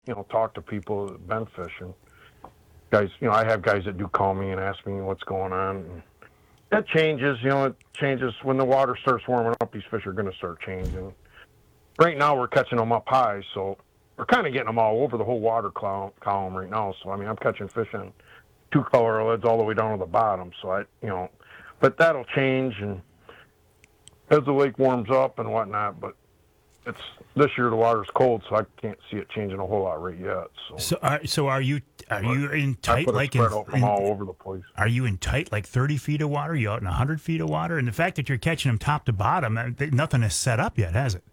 talk to people that have been fishing. Guys, I have guys that do call me and ask me what's going on. And that changes, it changes when the water starts warming up. These fish are going to start changing. Right now, we're catching them up high, so we're kind of getting them all over the whole water column right now. So, I'm catching fish in 2-color leads all the way down to the bottom. So, but that'll change and as the lake warms up and whatnot. But this year the water's cold, so I can't see it changing a whole lot right yet. So are you in tight like spread out from all over the place? Are you in tight like 30 feet of water? Are you out in 100 feet of water? And the fact that you're catching them top to bottom, nothing is set up yet, has it?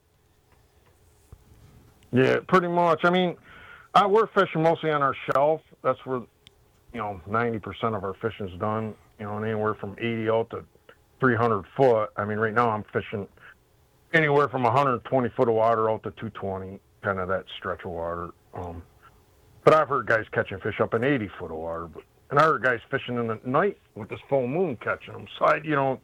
Yeah, pretty much. We're fishing mostly on our shelf. That's where 90% of our fishing's done. And anywhere from 80 out to 300 foot. Right now I'm fishing anywhere from 120 foot of water out to 220, kind of that stretch of water. But I've heard guys catching fish up in 80 foot of water. And I heard guys fishing in the night with this full moon catching them. So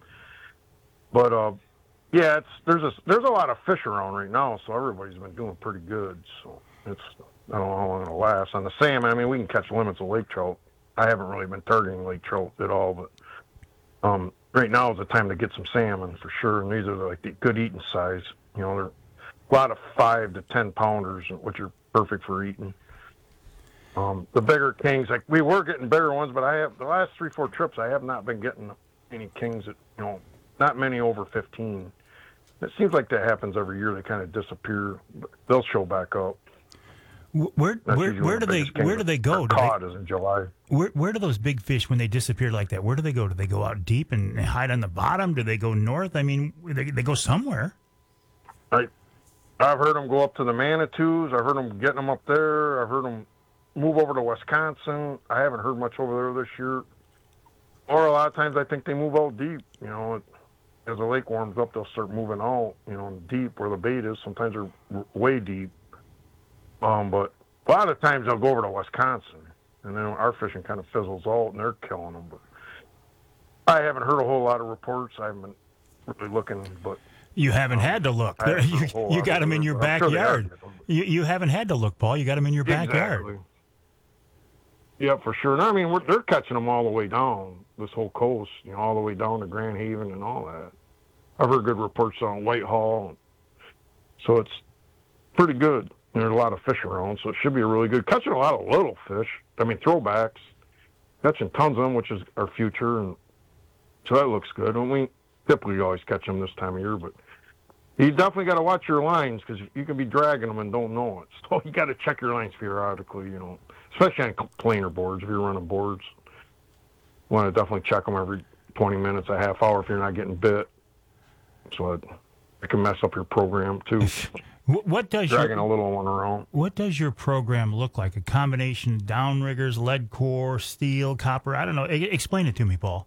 yeah, there's a lot of fish around right now, so everybody's been doing pretty good. So I don't know how long it'll last. On the salmon, we can catch limits of lake trout. I haven't really been targeting lake trout at all, but right now is the time to get some salmon for sure. And these are like the good eating size. They're a lot of 5 to 10 pounders, which are perfect for eating. The bigger kings, like we were getting bigger ones, but the last 3-4 trips, I have not been getting any kings that, not many over 15. It seems like that happens every year. They kind of disappear. But they'll show back up. Where do they go? Cod is in July. Where do those big fish, when they disappear like that, where do they go? Do they go out deep and hide on the bottom? Do they go north? They go somewhere. I've heard them go up to the Manitous. I've heard them getting them up there. I've heard them move over to Wisconsin. I haven't heard much over there this year. Or a lot of times I think they move out deep. As the lake warms up, they'll start moving out, deep where the bait is. Sometimes they're way deep. But a lot of times they'll go over to Wisconsin, and then our fishing kind of fizzles out, and they're killing them. But I haven't heard a whole lot of reports. I haven't been really looking, but you haven't had to look. You got them in your backyard. You haven't had to look, Paul. You got them in your backyard. Exactly. Yeah, for sure. And they're catching them all the way down this whole coast, all the way down to Grand Haven and all that. I've heard good reports on Whitehall, so it's pretty good. There's a lot of fish around, so it should be a really good. Catching a lot of little fish. Throwbacks. Catching tons of them, which is our future, and so that looks good. And we typically always catch them this time of year, but you definitely got to watch your lines because you can be dragging them and don't know it. So you got to check your lines periodically, especially on planer boards. If you're running boards, you want to definitely check them every 20 minutes, a half hour if you're not getting bit. So it can mess up your program too. What does dragging a little one around? What does your program look like? A combination of downriggers, lead core, steel, copper? I don't know. Explain it to me, Paul.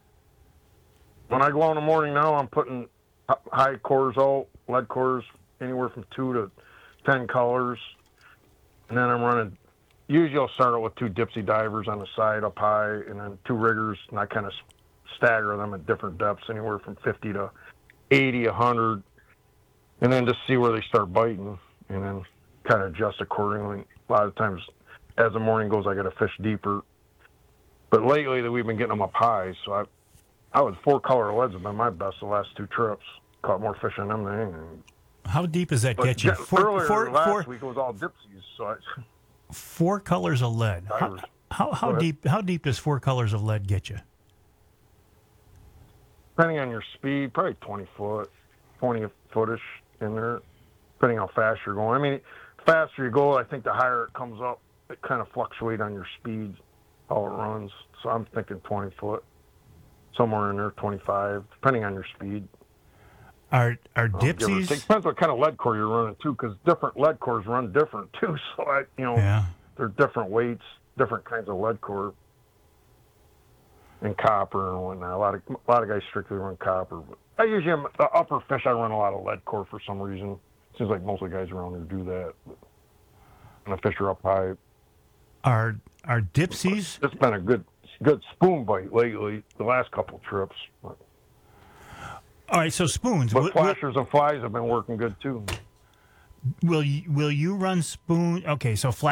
When I go out in the morning now, I'm putting high cores out, lead cores, anywhere from 2 to 10 colors. And then I'm running, usually I'll start out with 2 dipsy divers on the side up high, and then 2 riggers, and I kind of stagger them at different depths, anywhere from 50 to 80, 100. And then just see where they start biting, and then kind of adjust accordingly. A lot of times, as the morning goes, I got to fish deeper. But lately, we've been getting them up high, so I was 4-color leads have been my best the last 2 trips. Caught more fish on them than anything. How deep does that get you? Last week it was all dipsies. So 4 colors of lead. How deep does 4 colors of lead get you? Depending on your speed, probably 20 footish in there, depending how fast you're going. The faster you go, I think the higher it comes up. It kind of fluctuates on your speed, how it runs. So I'm thinking 20 foot, somewhere in there, 25, depending on your speed. Are dipsies? It depends what kind of lead core you're running too, because different lead cores run different too. So they're different weights, different kinds of lead core, and copper and whatnot. A lot of guys strictly run copper, but I usually the upper fish. I run a lot of lead core for some reason. Seems like most of the guys around here do that. And the fish are up high. Are dipsies? It's been a good spoon bite lately. The last couple trips. All right, so spoons. But flashers and flies have been working good too. Will you run spoon? Okay, so